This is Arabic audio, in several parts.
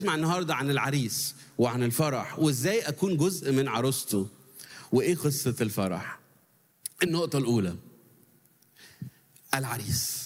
نسمع النهارده عن العريس وعن الفرح وازاي اكون جزء من عروسته وايه قصه الفرح. النقطه الاولى العريس.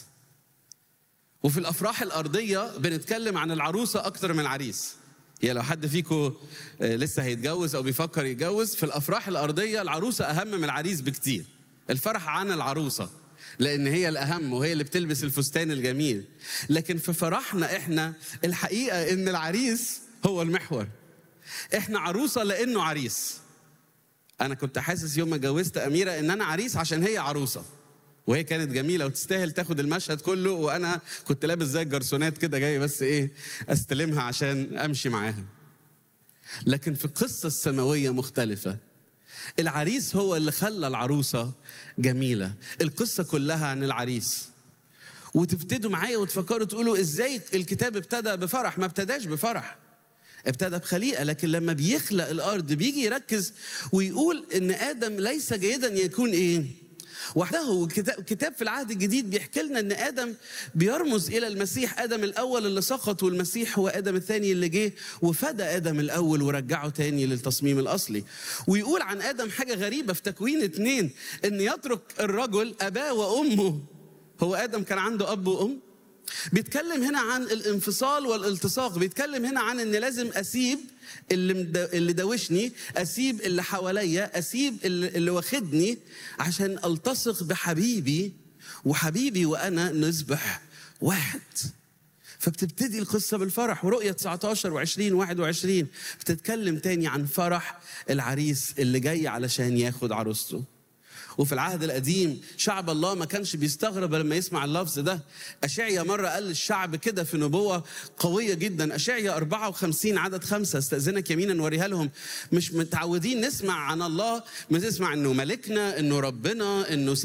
وفي الافراح الارضيه بنتكلم عن العروسه اكتر من العريس. يعني لو حد فيكم لسه هيتجوز او بيفكر يتجوز، في الافراح الارضيه العروسه اهم من العريس بكتير. الفرح عن العروسه لان هي الاهم وهي اللي بتلبس الفستان الجميل. لكن في فرحنا احنا الحقيقه ان العريس هو المحور. احنا عروسه لانه عريس. انا كنت حاسس يوم ما اتجوزت اميره ان انا عريس عشان هي عروسه، وهي كانت جميله وتستاهل تاخد المشهد كله، وانا كنت لابس زي الجرسونات كده جاي بس استلمها عشان امشي معاها. لكن في القصه السماويه مختلفه. العريس هو اللي خلى العروسه جميله. القصه كلها عن العريس. وتبتدوا معايا وتفكروا تقولوا ازاي الكتاب ابتدى بفرح؟ ما ابتداش بفرح، ابتدى بخليقه. لكن لما بيخلق الارض بيجي يركز ويقول ان ادم ليس جيدا يكون وحده. وكتاب في العهد الجديد بيحكي لنا ان ادم بيرمز الى المسيح. ادم الاول اللي سقط، والمسيح هو ادم الثاني اللي جه وفدى ادم الاول ورجعه تاني للتصميم الاصلي. ويقول عن ادم حاجه غريبه في تكوين 2 ان يترك الرجل اباه وامه. هو ادم كان عنده اب وام؟ بيتكلم هنا عن الانفصال والالتصاق. بيتكلم هنا عن ان لازم اسيب اللي دوشني، اسيب اللي حواليا، اسيب اللي واخدني عشان التصق بحبيبي، وحبيبي وانا نصبح واحد. فبتبتدي القصه بالفرح. ورؤيه 19 و20 21 بتتكلم تاني عن فرح العريس اللي جاي علشان ياخد عروسته. وفي العهد القديم شعب الله ما كانش بيستغرب لما يسمع اللفظ ده. أشعيا مرة قال للشعب كده في نبوة قوية جدا. أشعيا 54 عدد 5. استأذنك يمينا نوريها لهم. مش متعودين نسمع عن الله، نسمع انه ملكنا، انه ربنا، انه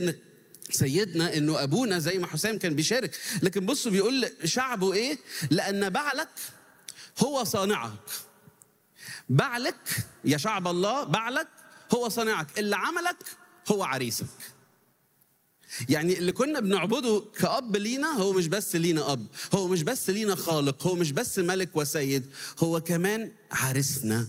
سيدنا، انه ابونا زي ما حسام كان بيشارك. لكن بصوا بيقول شعبه لأن بعلك هو صانعك. بعلك يا شعب الله، بعلك هو صانعك، اللي عملك هو عريسك. يعني اللي كنا بنعبده كأب لينا هو مش بس لينا أب، هو مش بس لينا خالق، هو مش بس ملك وسيد، هو كمان عريسنا.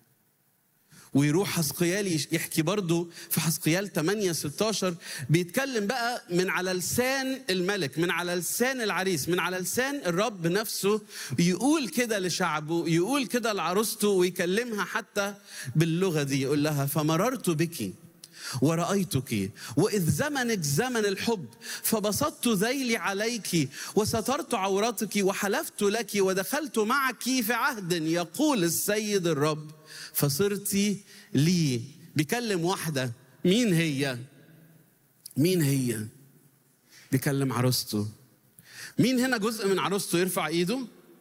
ويروح حسقيال يحكي برضو في حسقيال 8:16 بيتكلم بقى من على لسان الملك، من على لسان العريس، من على لسان الرب نفسه، يقول كده لشعبه، يقول كده لعروسته، ويكلمها حتى باللغة دي. يقول لها فمررت بك ورأيتك وإذ زمنك زمن الحب فبسطت ذيلي عليك وسترت عورتك وحلفت لك ودخلت معك في عهد يقول السيد الرب فصرت لي. بيكلم واحدة. مين هي؟ مين هي؟ بيكلم عروسته. مين هنا جزء من عروسته؟ يرفع ايده.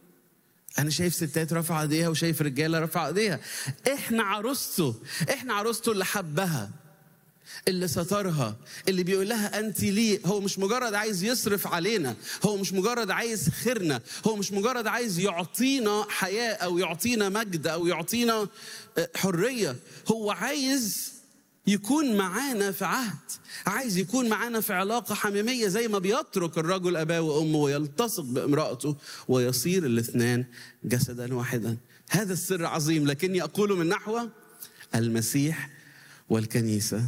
أنا شايف ستات رفع ايديها وشايف رجالة رفع ايديها. احنا عروسته، احنا عروسته اللي حبها، اللي سترها، اللي بيقول لها أنت لي. هو مش مجرد عايز يصرف علينا، هو مش مجرد عايز خيرنا، هو مش مجرد عايز يعطينا حياة أو يعطينا مجد أو يعطينا حرية. هو عايز يكون معانا في عهد، عايز يكون معانا في علاقة حميمية، زي ما بيترك الرجل أباه وأمه ويلتصق بامرأته ويصير الاثنان جسدا واحدا. هذا السر عظيم، لكني أقول من نحو المسيح والكنيسة.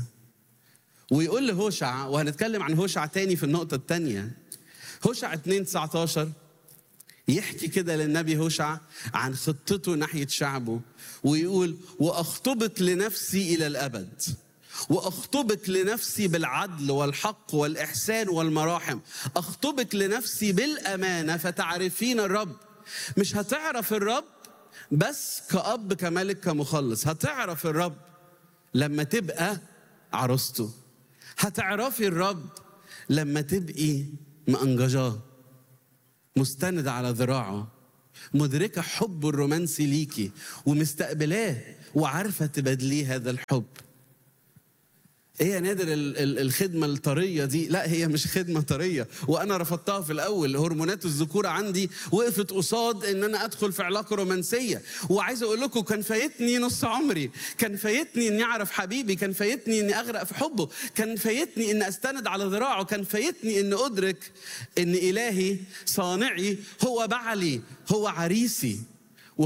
ويقول لهوشع، وهنتكلم عن هوشع تاني في النقطة التانية. هوشع 2:19 يحكي كده للنبي هوشع عن خطته ناحية شعبه، ويقول وأخطبك لنفسي إلى الأبد، وأخطبك لنفسي بالعدل والحق والإحسان والمراحم، أخطبك لنفسي بالأمانة فتعرفين الرب. مش هتعرف الرب بس كأب كملك كمخلص، هتعرف الرب لما تبقى عروسته. هتعرفي الرب لما تبقي مأنججاه، مستندة على ذراعه، مدركة حبه الرومانسي ليكي ومستقبلاه وعارفة تبادليه هذا الحب. ايه يا نادر الخدمة الطرية دي؟ لا، هي مش خدمة طرية، وانا رفضتها في الاول. هرمونات الذكورة عندي وقفت قصاد ان انا ادخل في علاقة رومانسية. وعايز اقول لكم كان فايتني نص عمري، كان فايتني اني اعرف حبيبي، كان فايتني اني اغرق في حبه، كان فايتني ان استند على ذراعه، كان فايتني ان ادرك ان الهي صانعي هو بعلي، هو عريسي.